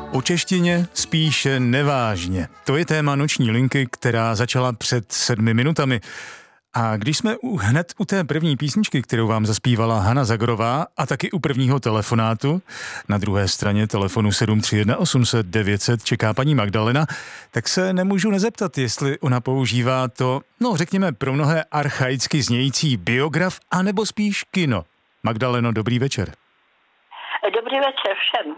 O češtině spíše nevážně. To je téma noční linky, která začala před 7 minutami. A když jsme hned u té první písničky, kterou vám zaspívala Hana Zagorová, a taky u prvního telefonátu, na druhé straně telefonu 731 800 900 čeká paní Magdalena, tak se nemůžu nezeptat, jestli ona používá to, řekněme pro mnohé archaicky znějící biograf, anebo spíš kino. Magdaleno, dobrý večer. Dobrý večer všem.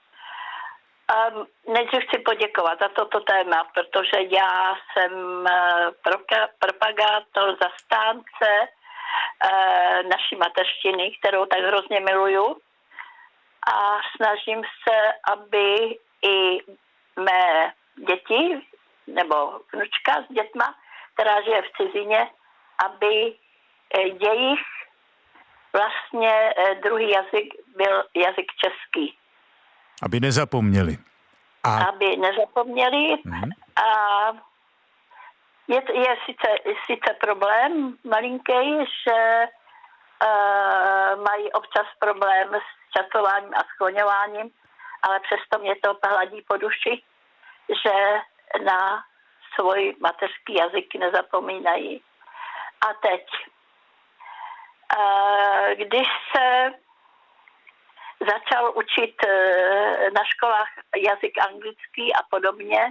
Nejdřív chci poděkovat za toto téma, protože já jsem propagátor, zastánce naší mateřštiny, kterou tak hrozně miluju, a snažím se, aby i mé děti nebo vnučka s dětma, která žije v cizině, aby jejich vlastně druhý jazyk byl jazyk český. Aby nezapomněli. Aby nezapomněli. A je sice problém malinký, že mají občas problém s časováním a skloňováním, ale přesto mě to hladí po duši, že na svůj mateřský jazyk nezapomínají. A teď, když se začal učit na školách jazyk anglický a podobně.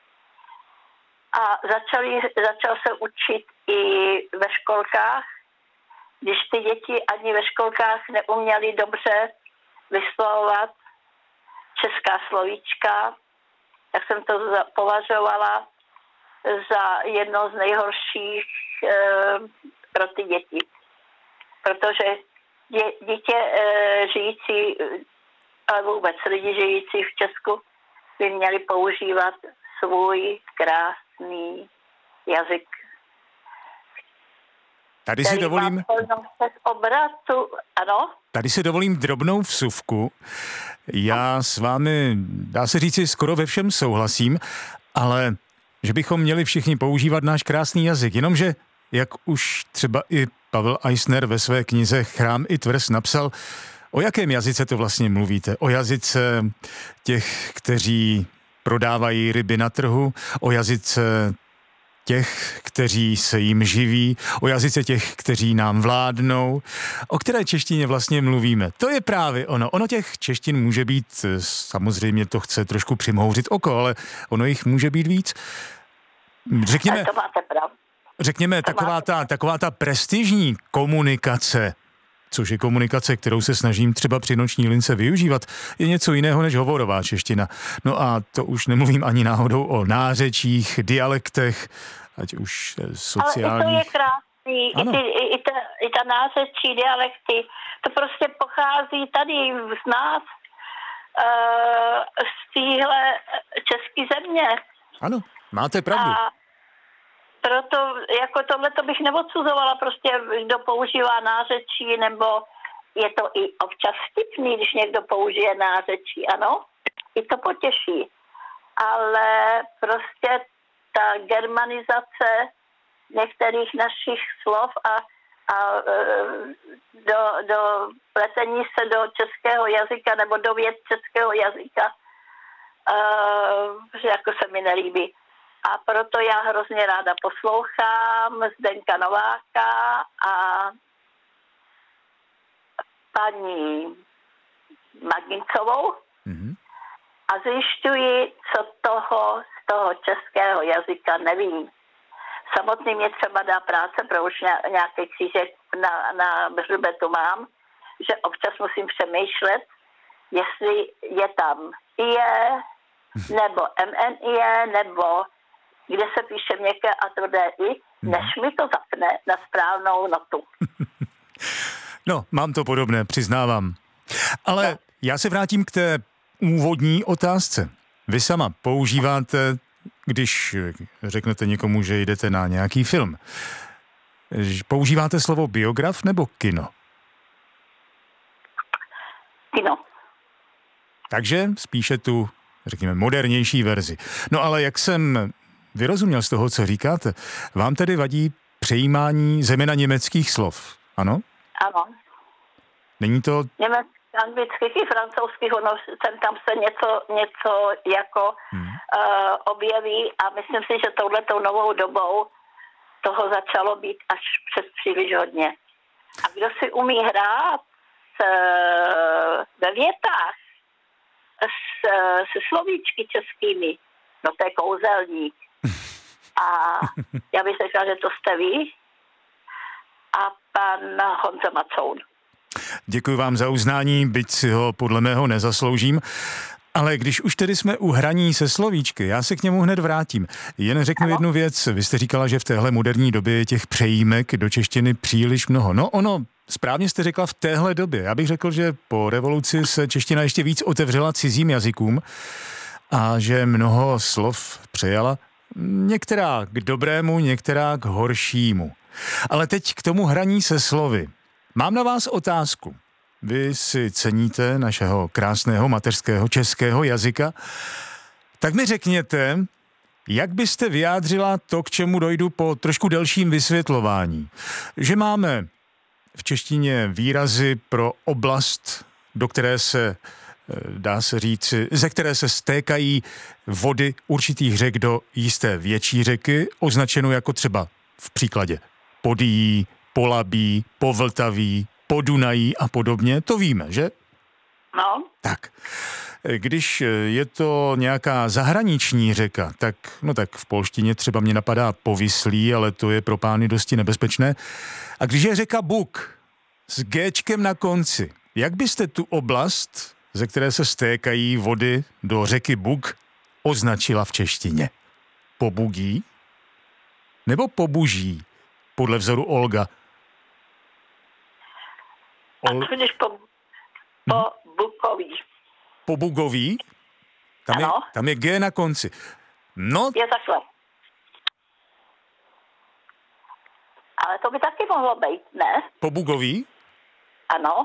A začal se učit i ve školkách, když ty děti ani ve školkách neuměly dobře vyslovovat česká slovíčka, tak jsem to považovala za jedno z nejhorších pro ty děti. Protože dítě žijící, ale vůbec lidi žijící v Česku by měli používat svůj krásný jazyk. Tady si dovolím drobnou vsuvku. Já s vámi, dá se říci, skoro ve všem souhlasím, ale že bychom měli všichni používat náš krásný jazyk, jenomže, jak už třeba i Pavel Eisner ve své knize Chrám i tvrz napsal, o jakém jazyce to vlastně mluvíte? O jazyce těch, kteří prodávají ryby na trhu, o jazyce těch, kteří se jim živí, o jazyce těch, kteří nám vládnou. O které češtině vlastně mluvíme? To je právě ono. Ono těch češtin může být, samozřejmě to chce trošku přimhouřit oko, ale ono jich může být víc. Řekněme, taková ta prestižní komunikace, což je komunikace, kterou se snažím třeba při noční lince využívat, je něco jiného než hovorová čeština. No a to už nemluvím ani náhodou o nářečích, dialektech, ať už sociálních. Ale to je krásný, i ta nářečí, dialekty, to prostě pochází tady z nás, z téhle české země. Ano, máte pravdu. Proto jako tohleto bych neodsuzovala, prostě kdo používá nářečí, nebo je to i občas vtipný, když někdo použije nářečí, ano, i to potěší. Ale prostě ta germanizace některých našich slov a do pletení se do českého jazyka nebo do věd českého jazyka, že jako se mi nelíbí. A proto já hrozně ráda poslouchám Zdeňka Nováka a paní Magincovou a zjišťuji, co z toho českého jazyka nevím. Samotný mě třeba dá práce, protože už nějaký křížek na hřbetu mám, že občas musím přemýšlet, jestli je tam IE, nebo MNIE, nebo kde se píše měkké a tvrdé I, než mi to zapne na správnou notu. No, mám to podobné, přiznávám. Ale já se vrátím k té úvodní otázce. Vy sama používáte, když řeknete někomu, že jdete na nějaký film, používáte slovo biograf nebo kino? Kino. Takže spíše tu, řekněme, modernější verzi. No ale jak jsem vyrozuměl z toho, co říkáte, vám tedy vadí přejímání zejména německých slov, ano? Ano. Není to anglických i francouzských, ono tam se něco jako objeví a myslím si, že touhletou novou dobou toho začalo být až přes příliš hodně. A kdo si umí hrát ve větách se slovíčky českými, no to je kouzelník. A já bych řekla, že to jste vy a pan Honza Macoun. Děkuji vám za uznání, byť si ho podle mého nezasloužím. Ale když už tedy jsme u hraní se slovíčky, já se k němu hned vrátím. Jen řeknu jednu věc. Vy jste říkala, že v téhle moderní době je těch přejímek do češtiny příliš mnoho. No ono, správně jste řekla v téhle době. Já bych řekl, že po revoluci se čeština ještě víc otevřela cizím jazykům a že mnoho slov přejala. Některá k dobrému, některá k horšímu. Ale teď k tomu hraní se slovy. Mám na vás otázku. Vy si ceníte našeho krásného mateřského českého jazyka, tak mi řekněte, jak byste vyjádřila to, k čemu dojdu po trošku delším vysvětlování. Že máme v češtině výrazy pro oblast, do které se, dá se říct, ze které se stékají vody určitých řek do jisté větší řeky, označenou jako třeba v příkladě Podyjí, Polabí, Povltaví, Podunají a podobně, to víme, že? No. Tak, když je to nějaká zahraniční řeka, tak v polštině třeba mě napadá Povyslí, ale to je pro pány dosti nebezpečné. A když je řeka Bug s Géčkem na konci, jak byste tu oblast, ze které se stékají vody do řeky Bug, označila v češtině? Pobugí? Nebo Pobuží? Podle vzoru Olga. Po Bukový. Po Bugový? Tam je G na konci. No. Je takhle. Ale to by taky mohlo být, ne? Po Bugový? Ano.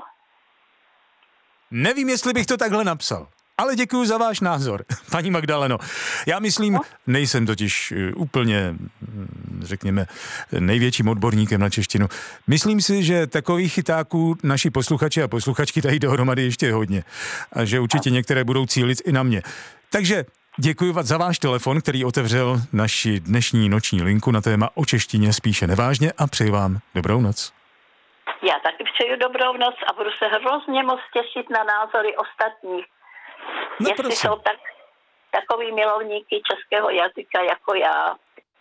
Nevím, jestli bych to takhle napsal. Ale děkuji za váš názor, paní Magdaleno. Já myslím, nejsem totiž úplně, řekněme, největším odborníkem na češtinu. Myslím si, že takových chytáků naši posluchači a posluchačky dají dohromady ještě hodně. A že určitě některé budou cílit i na mě. Takže děkuji vám za váš telefon, který otevřel naši dnešní noční linku na téma o češtině spíše nevážně a přeji vám dobrou noc. Já taky přeju dobrou noc a budu se hrozně moc těšit na názory ostatních. No, jestli prosím. jsou takový milovníky českého jazyka jako já.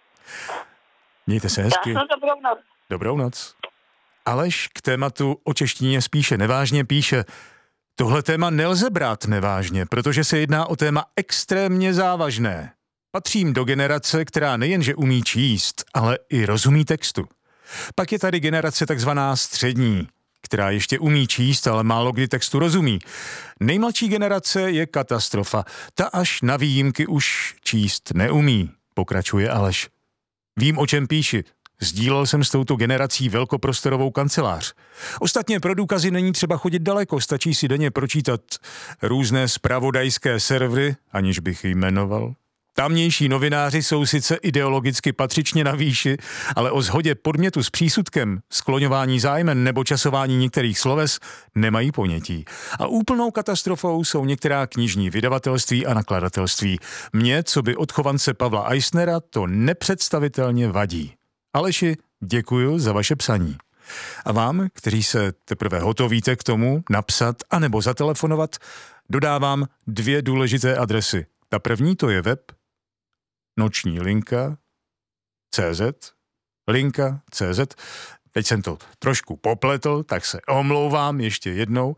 Mějte se hezky. Krásnou dobrou noc. Dobrou noc. Aleš k tématu o češtině spíše nevážně píše: tohle téma nelze brát nevážně, protože se jedná o téma extrémně závažné. Patřím do generace, která nejenže umí číst, ale i rozumí textu. Pak je tady generace takzvaná střední, která ještě umí číst, ale málo kdy textu rozumí. Nejmladší generace je katastrofa. Ta až na výjimky už číst neumí, pokračuje Aleš. Vím, o čem píši. Sdílel jsem s touto generací velkoprostorovou kancelář. Ostatně pro důkazy není třeba chodit daleko, stačí si denně pročítat různé zpravodajské servery, aniž bych jmenoval. Tamnější novináři jsou sice ideologicky patřičně na výši, ale o shodě podmětu s přísudkem, skloňování zájmen nebo časování některých sloves nemají ponětí. A úplnou katastrofou jsou některá knižní vydavatelství a nakladatelství. Mně, co by odchovance Pavla Eisnera, to nepředstavitelně vadí. Aleši, děkuju za vaše psaní. A vám, kteří se teprve hotovíte k tomu napsat anebo zatelefonovat, dodávám 2 důležité adresy. Ta první to je web noční linka.cz, linka.cz. Teď jsem to trošku popletl, tak se omlouvám ještě jednou.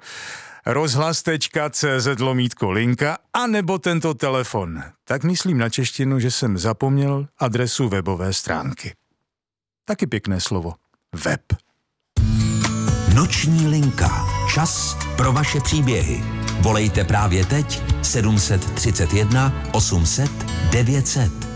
rozhlas.cz/linka a nebo tento telefon. Tak myslím na češtinu, že jsem zapomněl adresu webové stránky. Taky pěkné slovo. Web. Noční linka. Čas pro vaše příběhy. Volejte právě teď 731 800 900.